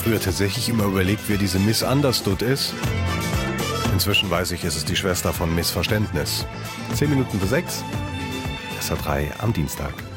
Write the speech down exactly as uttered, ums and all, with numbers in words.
früher tatsächlich immer überlegt, wer diese Miss Understood ist. Inzwischen weiß ich, es ist die Schwester von Missverständnis. Zehn Minuten für sechs. S R drei am Dienstag.